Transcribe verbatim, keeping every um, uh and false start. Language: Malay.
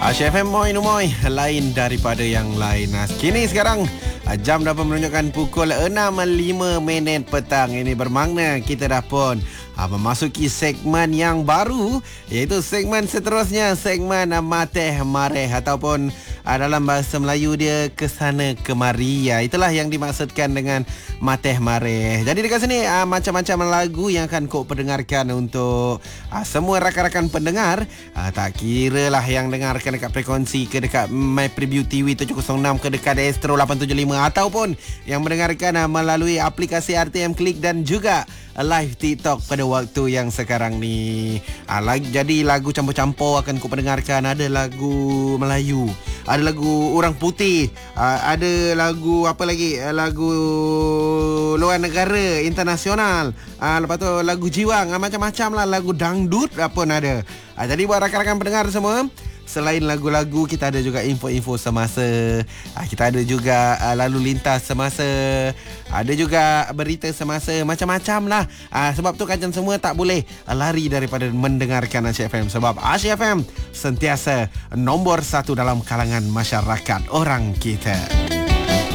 Asia F M Moi Numoy, lain daripada yang lain. Nah, kini sekarang jam dapat menunjukkan pukul enam lima minit petang. Ini bermakna kita dah pun ha, memasuki segmen yang baru, iaitu segmen seterusnya, segmen Mateh Mareh ataupun ha, dalam bahasa Melayu dia kesana kemari. Ya, itulah yang dimaksudkan dengan Mateh Mareh. Jadi dekat sini ha, macam-macam lagu yang akan kau perdengarkan untuk ha, semua rakan-rakan pendengar. Ha, tak kira lah yang dengarkan dekat frekuensi ke dekat My Preview T V tujuh kosong enam ke dekat Astro lapan tujuh lima ataupun yang mendengarkan ha, melalui aplikasi R T M Klik dan juga live TikTok pada waktu yang sekarang ni. Ha, lag, jadi lagu campur-campur akan ku pendengarkan. Ada lagu Melayu, ada lagu orang putih, ha, ada lagu apa lagi? Lagu luar negara, internasional. Ha, lepas tu lagu jiwang, ha, macam-macam lah, lagu dangdut pun ada. Ha, jadi buat rakan-rakan pendengar semua, selain lagu-lagu, kita ada juga info-info semasa, ha, kita ada juga uh, lalu lintas semasa, ada juga berita semasa, macam-macam lah. Ha, sebab tu kajian semua tak boleh lari daripada mendengarkan Asia F M. Sebab Asia F M sentiasa nombor satu dalam kalangan masyarakat orang kita.